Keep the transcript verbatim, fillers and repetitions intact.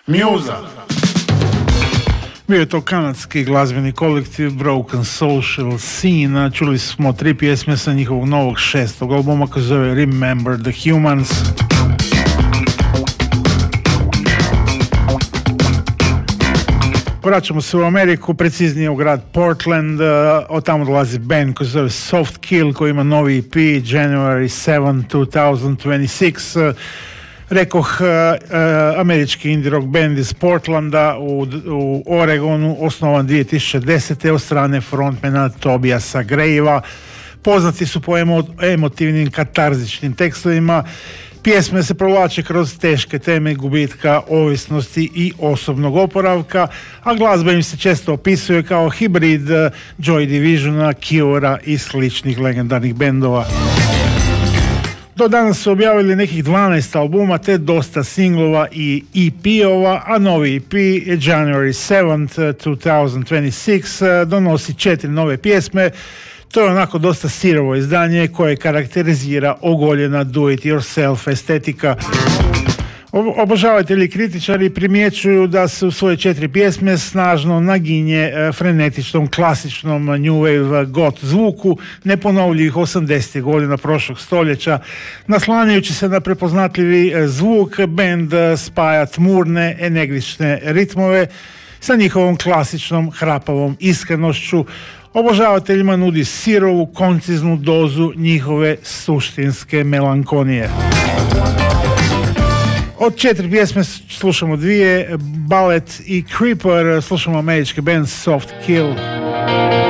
Mjuza. Bio je to kanadski glazbeni kolektiv Broken Social Scene. Čuli smo tri pjesme sa njihovog novog šestog albuma koji se zove Remember the Humans. Vraćamo se u Ameriku, preciznije u grad Portland. Od tamo dolazi band koji se zove Soft Kill, koji ima novi E P January seventh, twenty twenty-six. Rekoh, uh, uh, američki indie rock band iz Portlanda u, u Oregonu, osnovan dvije tisuće desete. od strane frontmana Tobiasa Grayva. Poznati su po emo, emotivnim katarzičnim tekstovima. Pjesme se provlače kroz teške teme gubitka, ovisnosti i osobnog oporavka, a glazba im se često opisuje kao hibrid uh, Joy Divisiona, Cure-a i sličnih legendarnih bendova. Do danas su objavili nekih dvanaest albuma te dosta singlova i E P-ova, a novi E P January seventh, twenty twenty-six donosi četiri nove pjesme. To je onako dosta sirovo izdanje koje karakterizira ogoljena do-it-yourself estetika. Obožavatelji kritičari primjećuju da se u svoje četiri pjesme snažno naginje frenetičnom, klasičnom new wave goth zvuku neponovljivih osamdesetih godina prošlog stoljeća. Naslanjajući se na prepoznatljivi zvuk, band spaja tmurne, energične ritmove sa njihovom klasičnom hrapavom iskrenošću. Obožavateljima nudi sirovu, konciznu dozu njihove suštinske melankonije. Od četiri pjesme slušamo dvije, Ballet i Creeper. Slušamo američki band Soft Kill.